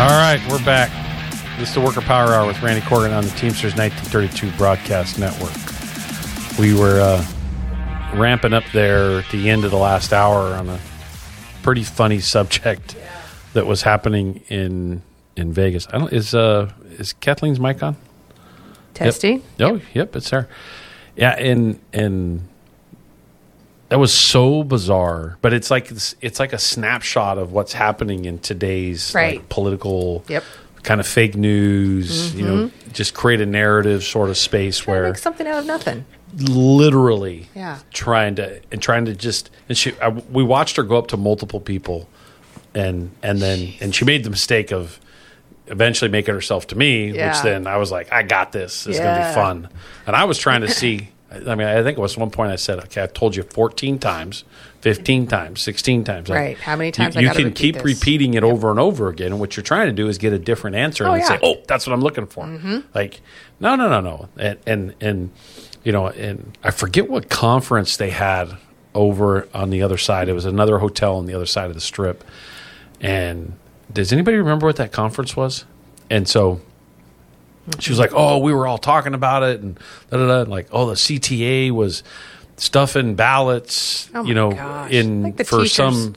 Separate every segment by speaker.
Speaker 1: All right, we're back. This is the Worker Power Hour with Randy Corgan on the Teamsters 1932 Broadcast Network. We were ramping up there at the end of the last hour on a pretty funny subject that was happening in Vegas. Is Kathleen's mic on?
Speaker 2: Testing.
Speaker 1: Yep. Oh, yep, it's there. Yeah, and that was so bizarre, but it's like a snapshot of what's happening in today's like, political kind of fake news.
Speaker 2: Mm-hmm.
Speaker 1: You know, just create a narrative sort of space where
Speaker 2: make something out of nothing.
Speaker 1: Literally,
Speaker 2: trying
Speaker 1: to just. And we watched her go up to multiple people, and she made the mistake of eventually making herself to me, which then I was like, I got this. It's going to be fun. And I was trying to see. I mean, I think it was one point I said, okay, I've told you 14 times, 15 times, 16 times.
Speaker 2: Right. How many times
Speaker 1: you can keep repeating it over and over again. And what you're trying to do is get a different answer and say, oh, that's what I'm looking for.
Speaker 2: Mm-hmm.
Speaker 1: Like, no. And you know, and I forget what conference they had over on the other side. It was another hotel on the other side of the strip. And does anybody remember what that conference was? And so she was like, oh, we were all talking about it, and da-da-da. And like, oh, the CTA was stuffing ballots,
Speaker 2: gosh.
Speaker 1: in
Speaker 2: like the
Speaker 1: for
Speaker 2: teachers.
Speaker 1: Come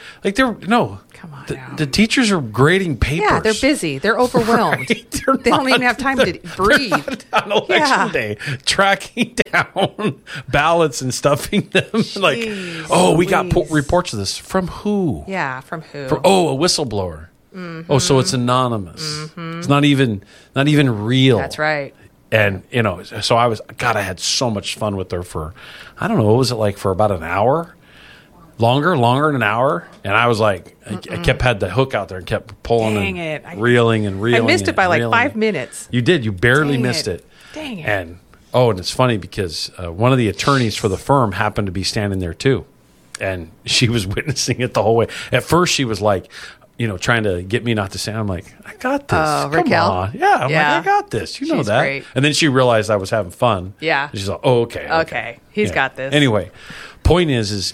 Speaker 1: on, the teachers are grading papers.
Speaker 2: Yeah, they're busy. They're overwhelmed.
Speaker 1: Right?
Speaker 2: They don't even have time to breathe.
Speaker 1: On election day, tracking down ballots and stuffing them. Like, we got reports of this. From who?
Speaker 2: Yeah, from who?
Speaker 1: A whistleblower. Mm-hmm. Oh, so it's anonymous. Mm-hmm. It's not even real.
Speaker 2: That's right.
Speaker 1: And, so I had so much fun with her for, I don't know, what was it like for about an hour? Longer than an hour. And I was like, I had the hook out there and kept pulling reeling. I
Speaker 2: missed it by like 5 minutes.
Speaker 1: You did. You barely missed it.
Speaker 2: Dang it.
Speaker 1: And it's funny because one of the attorneys for the firm happened to be standing there too. And she was witnessing it the whole way. At first she was like, trying to get me not to say. I'm like, I got this. Come
Speaker 2: Raquel?
Speaker 1: on. Yeah. I'm like, I got this. You know
Speaker 2: She's
Speaker 1: that.
Speaker 2: Great.
Speaker 1: And then she realized I was having fun.
Speaker 2: Yeah.
Speaker 1: And she's like, oh, okay.
Speaker 2: Okay. He's got this.
Speaker 1: Anyway, point is,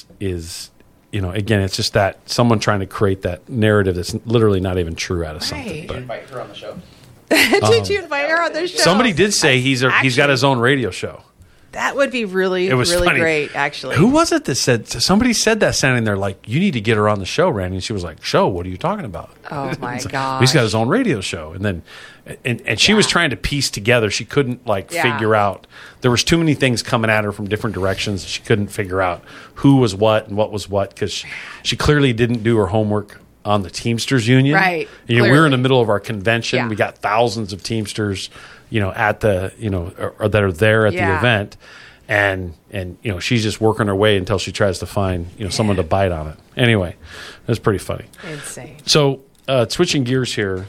Speaker 1: again, it's just that someone trying to create that narrative that's literally not even true out of something.
Speaker 3: Did you invite her on the show?
Speaker 2: Did you invite her on the show?
Speaker 1: Somebody did say he's got his own radio show.
Speaker 2: That would be really
Speaker 1: funny.
Speaker 2: great, actually.
Speaker 1: Who was it that said? Somebody said that standing there, like, you need to get her on the show, Randy. And she was like, show? What are you talking about?
Speaker 2: Oh my god!
Speaker 1: He's got his own radio show, and then, and she was trying to piece together. She couldn't figure out. There was too many things coming at her from different directions. She couldn't figure out who was what and what was what because she clearly didn't do her homework on the Teamsters Union.
Speaker 2: Right.
Speaker 1: We're in the middle of our convention.
Speaker 2: Yeah.
Speaker 1: We got thousands of Teamsters, at the or that are there at the event. And she's just working her way until she tries to find someone to bite on it. Anyway, it was pretty funny.
Speaker 2: Insane.
Speaker 1: So switching gears here,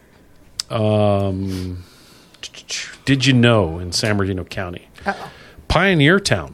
Speaker 1: did you know in San Bernardino County, Pioneer Town?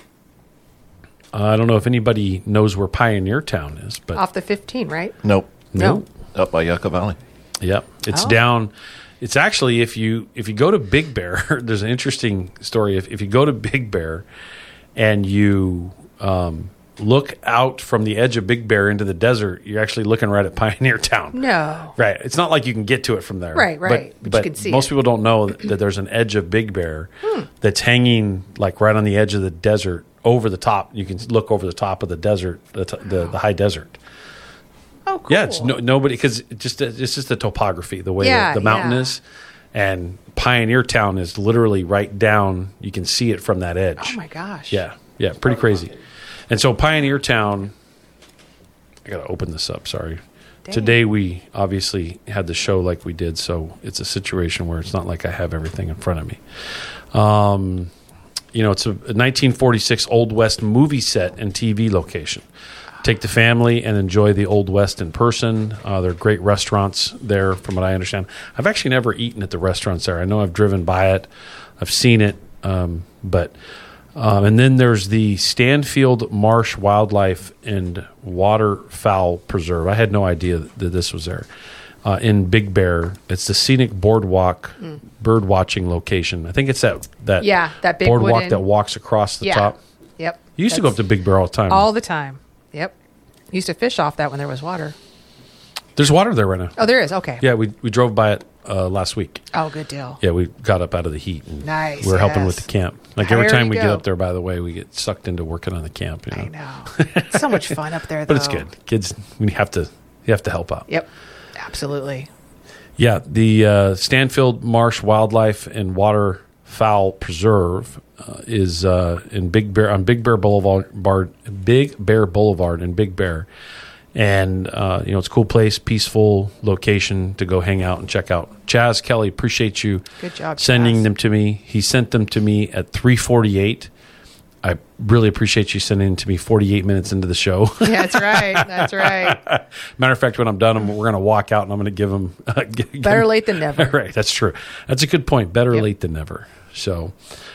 Speaker 1: I don't know if anybody knows where Pioneer Town is, but
Speaker 2: off the 15, right?
Speaker 4: Nope.
Speaker 2: No.
Speaker 4: Up by Yucca Valley.
Speaker 1: Yep, it's down. It's actually if you go to Big Bear, there's an interesting story. If you go to Big Bear and you look out from the edge of Big Bear into the desert, you're actually looking right at Pioneer Town.
Speaker 2: No.
Speaker 1: Right. It's not like you can get to it from there.
Speaker 2: Right.
Speaker 1: But
Speaker 2: you can see
Speaker 1: most people don't know that there's an edge of Big Bear that's hanging like right on the edge of the desert over the top. You can look over the top of the desert, the high desert.
Speaker 2: Oh, cool.
Speaker 1: Yeah, it's nobody because it's just the topography, the way the mountain is, and Pioneer Town is literally right down. You can see it from that edge.
Speaker 2: Oh my gosh.
Speaker 1: Yeah, pretty crazy. And so Pioneer Town, I got to open this up. Sorry. Dang. Today we obviously had the show like we did, so it's a situation where it's not like I have everything in front of me. It's a 1946 Old West movie set and TV location. Take the family and enjoy the Old West in person. There are great restaurants there, from what I understand. I've actually never eaten at the restaurants there. I know I've driven by it. I've seen it. And then there's the Stanfield Marsh Wildlife and Waterfowl Preserve. I had no idea that this was there. In Big Bear. It's the Scenic Boardwalk bird watching location. I think it's that
Speaker 2: big
Speaker 1: boardwalk that walks across the top.
Speaker 2: Yep.
Speaker 1: You used to go up to Big Bear all the time.
Speaker 2: All the time. Yep. Used to fish off that when there was water.
Speaker 1: There's water there right now.
Speaker 2: Oh, there is. Okay.
Speaker 1: Yeah, we drove by it last week.
Speaker 2: Oh, good deal.
Speaker 1: Yeah, we got up out of the heat. And
Speaker 2: Nice,
Speaker 1: we were helping
Speaker 2: yes.
Speaker 1: with the camp. Like every
Speaker 2: There
Speaker 1: time
Speaker 2: you
Speaker 1: we get
Speaker 2: go.
Speaker 1: up there, by the way, we get sucked into working on the camp. You know?
Speaker 2: I know. It's so much fun up there, though.
Speaker 1: But it's good. Kids, you have to help out.
Speaker 2: Yep. Absolutely.
Speaker 1: Yeah, the Stanfield Marsh Wildlife and Waterfowl Preserve is in Big Bear on Big Bear Boulevard in Big Bear, and it's a cool place, peaceful location to go hang out and check out. Chaz Kelly, appreciate you.
Speaker 2: Good job,
Speaker 1: sending
Speaker 2: Chaz.
Speaker 1: them to me. He sent them to me at 3:48. I really appreciate you sending them to me 48 minutes into the show.
Speaker 2: Yeah, that's right. That's right.
Speaker 1: Matter of fact, when I'm done, we're going to walk out and I'm going to give them...
Speaker 2: Better late than never.
Speaker 1: Right, that's true. That's a good point. Better
Speaker 2: Yep.
Speaker 1: late than never. So,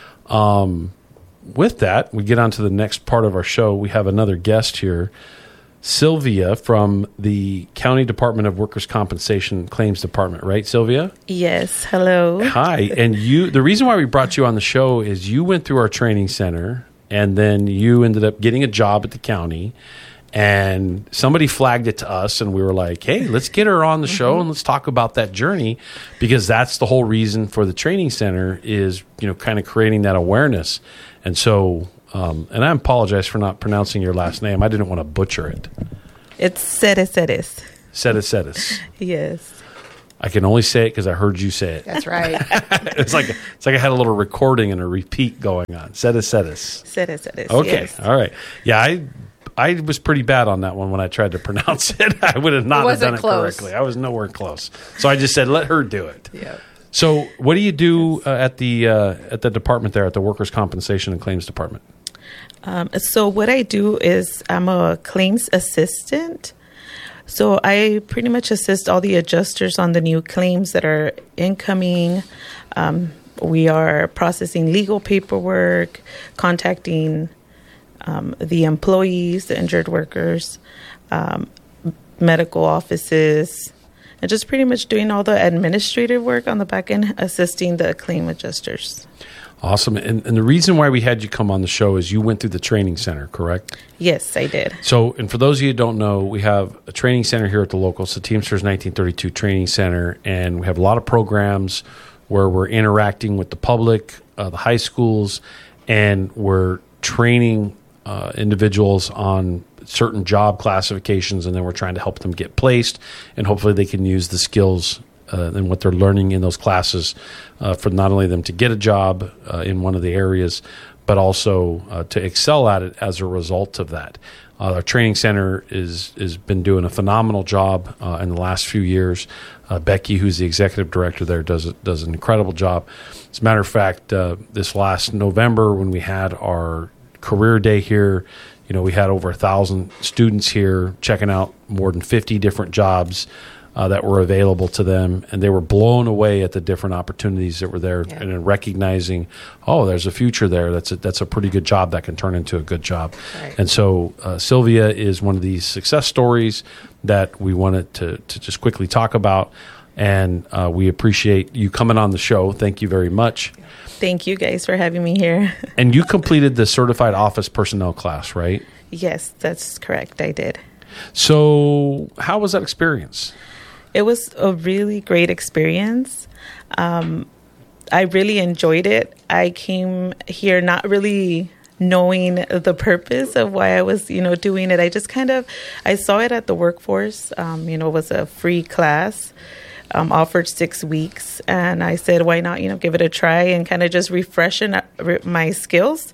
Speaker 1: with that, we get on to the next part of our show. We have another guest here, Sylvia from the County Department of Workers' Compensation Claims Department. Right, Sylvia?
Speaker 3: Yes. Hello.
Speaker 1: Hi. And the reason why we brought you on the show is you went through our training center, and then you ended up getting a job at the county, and somebody flagged it to us, and we were like, hey, let's get her on the show and let's talk about that journey, because that's the whole reason for the training center is, kind of creating that awareness. And so, and I apologize for not pronouncing your last name. I didn't want to butcher it.
Speaker 3: It's Ceres.
Speaker 1: Setis.
Speaker 3: Yes.
Speaker 1: I can only say it because I heard you say it.
Speaker 2: That's right.
Speaker 1: It's like I had a little recording and a repeat going on. Cetis.
Speaker 3: Ceres.
Speaker 1: Okay.
Speaker 3: Yes.
Speaker 1: All right. Yeah, I was pretty bad on that one when I tried to pronounce it. I would have not have done
Speaker 2: Wasn't
Speaker 1: it
Speaker 2: close.
Speaker 1: correctly. I was nowhere close. So I just said, let her do it.
Speaker 2: Yeah.
Speaker 1: So what do you do at the department there, at the Workers' Compensation and Claims Department?
Speaker 3: So what I do is I'm a claims assistant. So I pretty much assist all the adjusters on the new claims that are incoming. We are processing legal paperwork, contacting the employees, the injured workers, medical offices, and just pretty much doing all the administrative work on the back end, assisting the claim adjusters.
Speaker 1: Awesome. And the reason why we had you come on the show is you went through the training center, correct?
Speaker 3: Yes, I did.
Speaker 1: So, and for those of you who don't know, we have a training center here at the local, it's the Teamsters 1932 Training Center, and we have a lot of programs where we're interacting with the public, the high schools, and we're training individuals on certain job classifications, and then we're trying to help them get placed, and hopefully they can use the skills and what they're learning in those classes for not only them to get a job in one of the areas, but also to excel at it as a result of that. Our training center has been doing a phenomenal job in the last few years. Becky, who's the executive director there, does an incredible job. As a matter of fact, this last November when we had our career day here, we had over 1,000 students here checking out more than 50 different jobs that were available to them, and they were blown away at the different opportunities that were there, and in recognizing, there's a future there. That's a pretty good job that can turn into a good job.
Speaker 2: Right.
Speaker 1: And so Sylvia is one of these success stories that we wanted to just quickly talk about, and we appreciate you coming on the show. Thank you very much.
Speaker 3: Thank you guys for having me here.
Speaker 1: And you completed the Certified Office Personnel class, right?
Speaker 3: Yes, that's correct. I did.
Speaker 1: So how was that experience?
Speaker 3: It was a really great experience. I really enjoyed it. I came here not really knowing the purpose of why I was, doing it. I just I saw it at the workforce. It was a free class, offered 6 weeks. And I said, why not, give it a try and kind of just refresh my skills.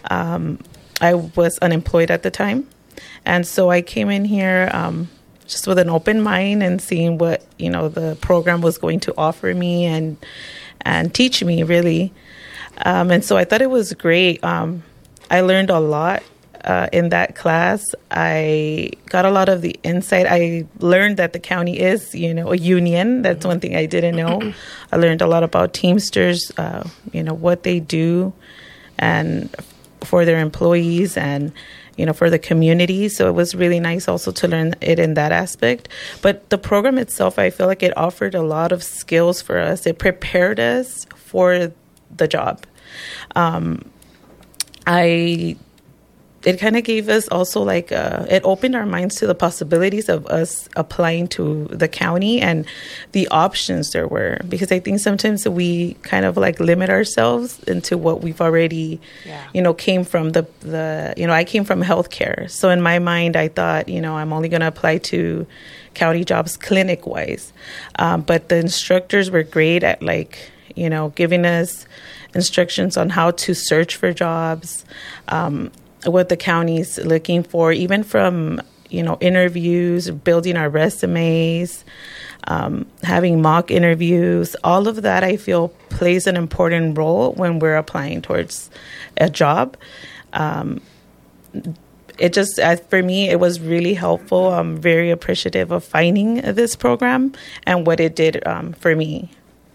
Speaker 3: I was unemployed at the time. And so I came in here just with an open mind and seeing what, the program was going to offer me and teach me, really. And so I thought it was great. I learned a lot in that class. I got a lot of the insight. I learned that the county is, a union. That's one thing I didn't know. I learned a lot about Teamsters, what they do and for their employees and, for the community. So it was really nice also to learn it in that aspect. But the program itself, I feel like it offered a lot of skills for us. It prepared us for the job. I it kind of gave us also like it opened our minds to the possibilities of us applying to the county and the options there were, because I think sometimes we kind of like limit ourselves into what we've already came from the I came from healthcare, so in my mind I thought I'm only going to apply to county jobs clinic wise, but the instructors were great at giving us instructions on how to search for jobs, what the county's looking for, even from, interviews, building our resumes, having mock interviews. All of that, I feel, plays an important role when we're applying towards a job. It just, for me, it was really helpful. I'm very appreciative of finding this program and what it did for me.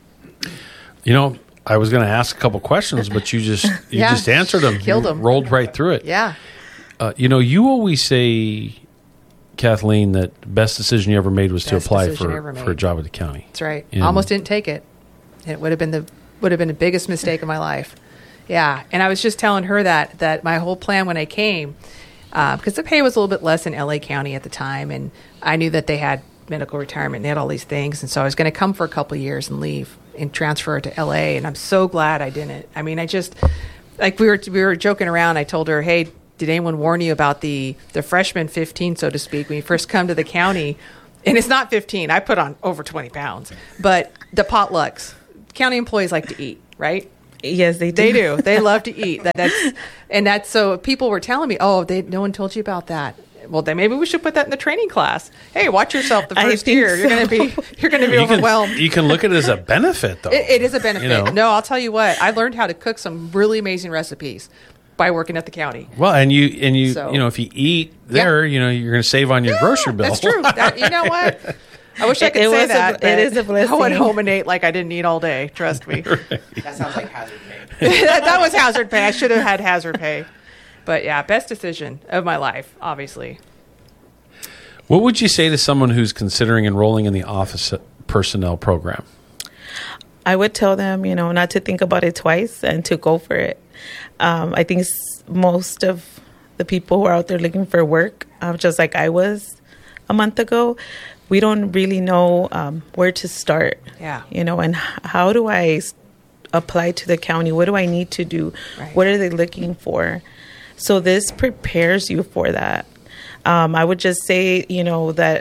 Speaker 1: I was going to ask a couple questions, but you just answered them.
Speaker 2: Killed them.
Speaker 1: Rolled right through it.
Speaker 2: Yeah.
Speaker 1: You always say, Kathleen, that the best decision you ever made was to apply for a job at the county.
Speaker 2: That's right. Almost didn't take it. It would have been the biggest mistake of my life. Yeah. And I was just telling her that my whole plan when I came, because the pay was a little bit less in LA County at the time, and I knew that they had medical retirement, and they had all these things, and so I was going to come for a couple of years and leave and transfer to LA, and I'm so glad I didn't. I mean, I just, like, we were joking around. I told her, hey, did anyone warn you about the freshman 15, so to speak, when you first come to the county? And it's not 15. I put on over 20 pounds. But the potlucks, county employees like to eat, right?
Speaker 3: Yes, they do.
Speaker 2: They do. They love to eat. That's so people were telling me, no one told you about that. Well, then maybe we should put that in the training class. Hey, watch yourself the first year. You're going to be overwhelmed.
Speaker 1: You can look at it as a benefit, though.
Speaker 2: It is a benefit. No, I'll tell you what. I learned how to cook some really amazing recipes by working at the county.
Speaker 1: Well, and you if you eat there, you're going to save on your grocery bill.
Speaker 2: That's true. You know what? I wish I could say that.
Speaker 3: It is a blessing.
Speaker 2: I went home and ate like I didn't eat all day. Trust me.
Speaker 4: That sounds like hazard pay.
Speaker 2: that was hazard pay. I should have had hazard pay. But yeah, best decision of my life, obviously.
Speaker 1: What would you say to someone who's considering enrolling in the office personnel program?
Speaker 3: I would tell them, not to think about it twice and to go for it. I think most of the people who are out there looking for work, just like I was a month ago, we don't really know where to start.
Speaker 2: Yeah.
Speaker 3: And how do I apply to the county? What do I need to do?
Speaker 2: Right.
Speaker 3: What are they looking for? So this prepares you for that. I would just say, that,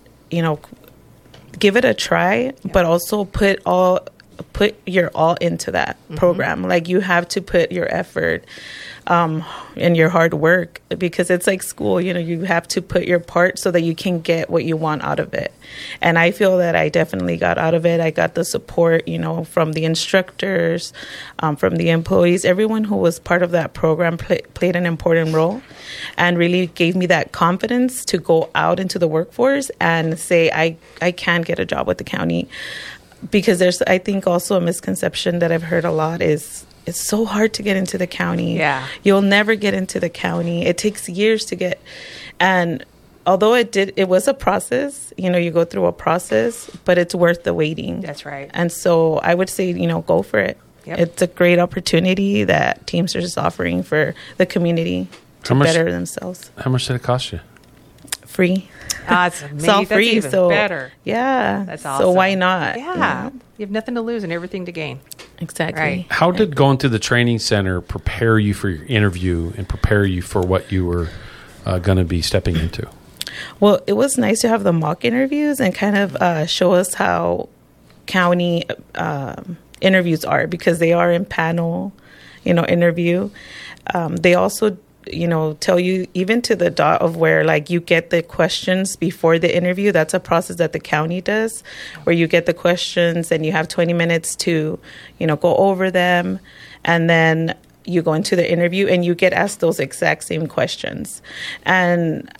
Speaker 3: give it a try, but also put your all into that program. Like, you have to put your effort and your hard work, because it's like school. You have to put your part so that you can get what you want out of it. And I feel that I definitely got out of it. I got the support, from the instructors, from the employees. Everyone who was part of that program played an important role and really gave me that confidence to go out into the workforce and say, I can get a job with the county. Because there's, I think, also a misconception that I've heard a lot is it's so hard to get into the county.
Speaker 2: Yeah.
Speaker 3: You'll never get into the county. It takes years to get. And although it was a process, you go through a process, but it's worth the waiting.
Speaker 2: That's right.
Speaker 3: And so I would say, go for it.
Speaker 2: Yep.
Speaker 3: It's a great opportunity that Teamsters is offering for the community to better themselves.
Speaker 1: How much did it cost you?
Speaker 3: Free.
Speaker 2: It's amazing.
Speaker 3: It's all free,
Speaker 2: That's even better.
Speaker 3: Yeah.
Speaker 2: That's awesome.
Speaker 3: So why not?
Speaker 2: Yeah. You have nothing to lose and everything to gain.
Speaker 3: Exactly.
Speaker 2: Right.
Speaker 1: How did going to the training center prepare you for your interview and prepare you for what you were going to be stepping into?
Speaker 3: Well, it was nice to have the mock interviews and kind of show us how county interviews are, because they are in panel, interview. They also tell you even to the dot of where, like, you get the questions before the interview. That's a process that the county does, where you get the questions and you have 20 minutes to, go over them. And then you go into the interview and you get asked those exact same questions. And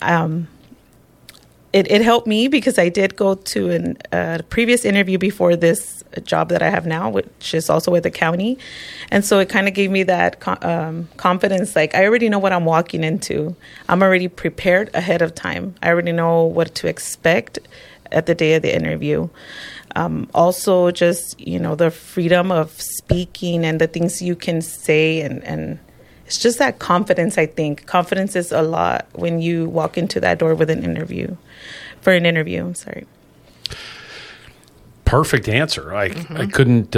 Speaker 3: it helped me, because I did go to a previous interview before this job that I have now, which is also with the county. And so it kind of gave me that confidence. Like, I already know what I'm walking into. I'm already prepared ahead of time. I already know what to expect at the day of the interview. Also, just, the freedom of speaking and the things you can say and it's just that confidence. I think confidence is a lot when you walk into that door with an interview. I'm sorry.
Speaker 1: Perfect answer. I couldn't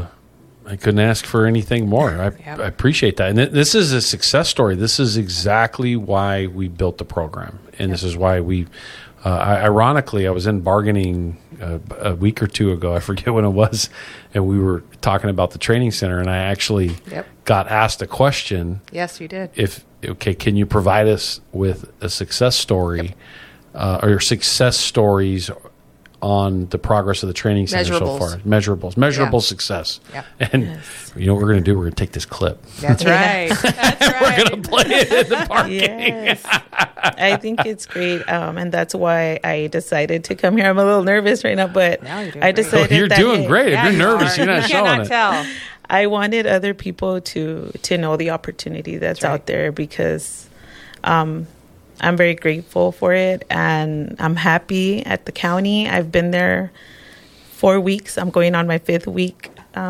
Speaker 1: ask for anything more. I appreciate that. And this is a success story. This is exactly why we built the program, and this is why we. Ironically, I was in bargaining a week or two ago. I forget when it was, and we were talking about the training center, and I actually got asked a question.
Speaker 2: Yes, you did.
Speaker 1: Can you provide us with a success story or success stories on the progress of the training center so far? Measurable success.
Speaker 2: Yeah.
Speaker 1: And you know what we're going to do? We're going to take this clip.
Speaker 2: That's right. That's right.
Speaker 1: We're going to play it in the parking.
Speaker 3: Yes. I think it's great, and that's why I decided to come here. I'm a little nervous right now, but I decided
Speaker 1: you're doing great. If you're nervous, you're not showing it.
Speaker 2: Tell.
Speaker 3: I wanted other people to know the opportunity that's out there, because I'm very grateful for it, and I'm happy at the county. I've been there 4 weeks. I'm going on my 5th week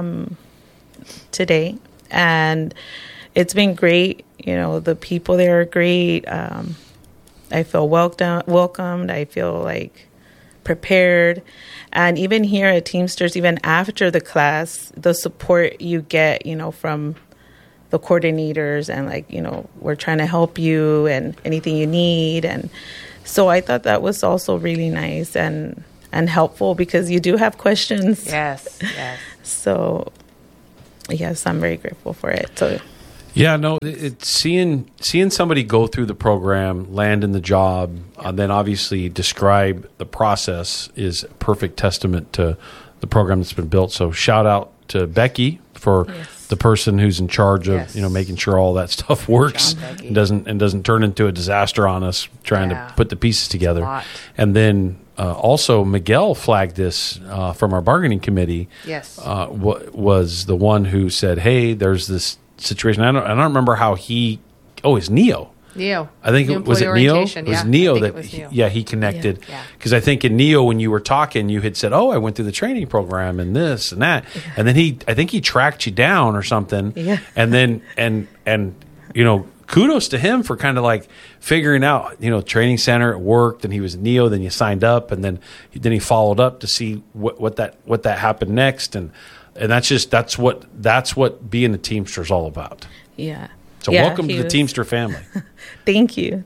Speaker 3: today, and it's been great. You know, the people there are great. I feel welcomed. I feel like prepared. And even here at Teamsters, even after the class, the support you get, you know, from the coordinators, and like, you know, we're trying to help you and anything you need. And so I thought that was also really nice and helpful, because you do have questions.
Speaker 2: Yes.
Speaker 3: So yes, I'm very grateful for it. So
Speaker 1: yeah, no, it's seeing somebody go through the program, land in the job, and then obviously describe the process is a perfect testament to the program that's been built. So shout out to Becky for the person who's in charge of making sure all that stuff works and doesn't turn into a disaster on us trying to put the pieces together. And then also Miguel flagged this from our bargaining committee.
Speaker 2: Yes,
Speaker 1: was the one who said, "Hey, there's this situation." I don't remember how he. Oh, it's Neo. I think was it Neo? It was Neo that he connected, because I think in Neo, when you were talking, you had said, "Oh, I went through the training program and this and that," and then I think he tracked you down or something, and then and you know, kudos to him for kind of like figuring out, you know, training center, it worked, and he was Neo. Then you signed up, and then he followed up to see what that happened next, and that's what being a Teamster is all about.
Speaker 3: Yeah.
Speaker 1: So welcome to the Teamster family.
Speaker 3: Thank you.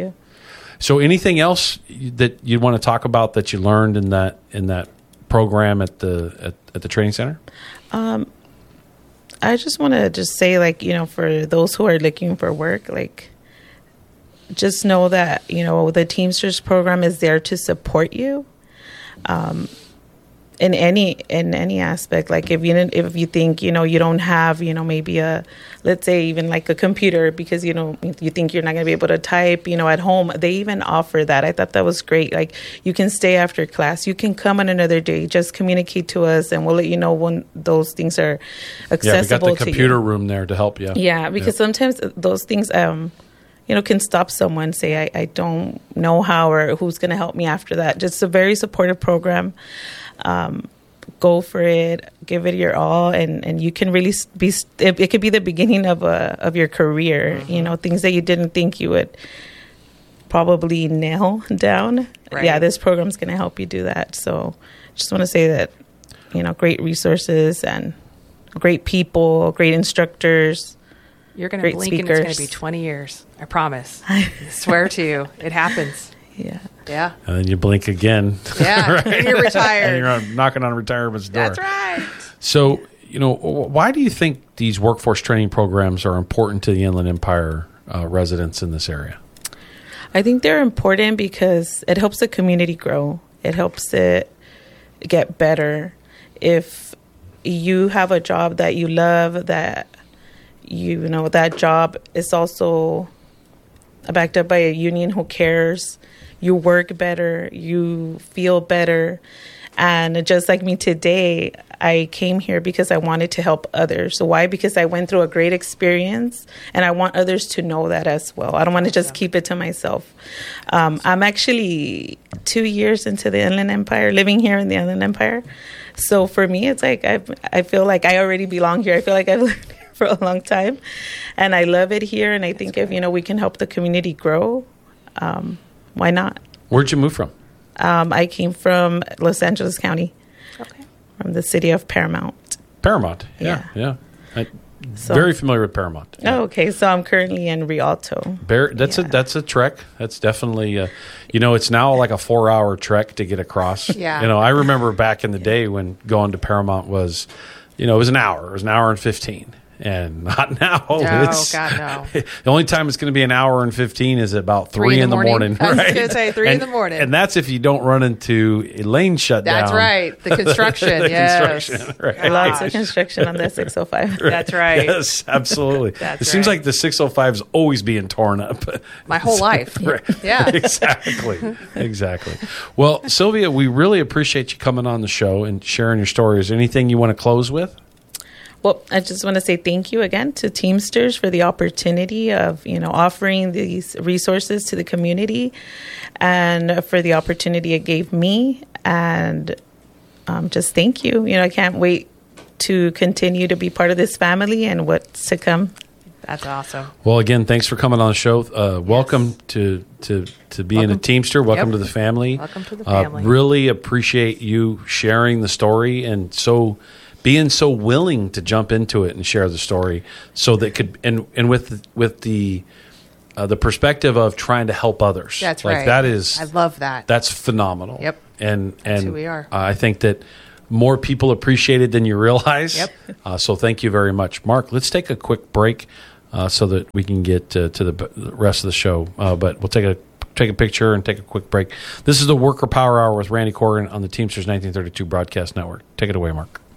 Speaker 1: So anything else that you want to talk about that you learned in that program at the training center?
Speaker 3: I just want to say, like, you know, for those who are looking for work, like, just know that, you know, the Teamsters program is there to support you. In any aspect, like if you think, you know, you don't have, you know, maybe let's say even like a computer, because, you know, you think you're not going to be able to type, you know, at home, they even offer that. I thought that was great. Like, you can stay after class, you can come on another day, just communicate to us, and we'll let you know when those things are accessible.
Speaker 1: We got the computer room there to help you.
Speaker 3: Yeah, because sometimes those things, you know, can stop someone, say, I don't know how or who's going to help me after that. Just a very supportive program. Go for it, give it your all, and you can really be. It could be the beginning of your career. You know, things that you didn't think you would probably nail down.
Speaker 2: Right.
Speaker 3: Yeah, this program's going to help you do that. So, just want to say that, you know, great resources and great people, great instructors.
Speaker 2: You're going to blink speakers. And it's going to be 20 years. I promise. I swear to you, it happens. Yeah.
Speaker 1: And then you blink again.
Speaker 2: Yeah. Right? And you're retired.
Speaker 1: And you're knocking on retirement's door.
Speaker 2: That's right.
Speaker 1: So, you know, why do you think these workforce training programs are important to the Inland Empire residents in this area?
Speaker 3: I think they're important because it helps the community grow. It helps it get better. If you have a job that you love, that, you know, that job is also backed up by a union who cares, you work better, you feel better. And just like me today, I came here because I wanted to help others. So why? Because I went through a great experience, and I want others to know that as well. I don't want to just keep it to myself. I'm actually 2 years into the Inland Empire, living here in the Inland Empire. So for me, it's like I feel like I already belong here. I feel like I've lived here for a long time, and I love it here. And I think if we can help the community grow, why not?
Speaker 1: Where'd you move from?
Speaker 3: I came from Los Angeles County,
Speaker 2: Okay.
Speaker 3: from the city of Paramount.
Speaker 1: Paramount. Yeah. Very familiar with Paramount. Yeah.
Speaker 3: Oh, okay. So I'm currently in Rialto.
Speaker 1: That's a trek. That's definitely it's now like a 4-hour trek to get across.
Speaker 2: Yeah.
Speaker 1: I remember back in the day when going to Paramount was, it was an hour. It was an hour and 15. And not now.
Speaker 2: Oh, God, no.
Speaker 1: The only time it's going to be an hour and 15 is about 3 in the morning.
Speaker 2: I was
Speaker 1: right?
Speaker 2: going to say 3 in the morning.
Speaker 1: And that's if you don't run into a lane shutdown.
Speaker 2: That's right. The construction. Yes.
Speaker 1: Right.
Speaker 3: Lots of construction on the 605.
Speaker 2: That's right.
Speaker 1: Yes, absolutely. It seems like the 605 is always being torn up.
Speaker 2: My whole life.
Speaker 1: Right.
Speaker 2: Yeah.
Speaker 1: Exactly. Well, Sylvia, we really appreciate you coming on the show and sharing your story. Is there anything you want to close with?
Speaker 3: Well, I just want to say thank you again to Teamsters for the opportunity of, offering these resources to the community, and for the opportunity it gave me. And just thank you. I can't wait to continue to be part of this family and what's to come.
Speaker 2: That's awesome.
Speaker 1: Well, again, thanks for coming on the show. Welcome to being a Teamster. Welcome to the family.
Speaker 2: Welcome to the family.
Speaker 1: Really appreciate you sharing the story and being so willing to jump into it and share the story, so that with the perspective of trying to help others.
Speaker 2: That's
Speaker 1: like
Speaker 2: right.
Speaker 1: That is,
Speaker 2: I love that.
Speaker 1: That's phenomenal.
Speaker 2: Yep.
Speaker 1: And
Speaker 2: That's who we are.
Speaker 1: I think that more people appreciate it than you realize.
Speaker 2: Yep.
Speaker 1: So thank you very much, Mark. Let's take a quick break so that we can get to the rest of the show. But we'll take a picture and take a quick break. This is the Worker Power Hour with Randy Corrigan on the Teamsters 1932 Broadcast Network. Take it away, Mark.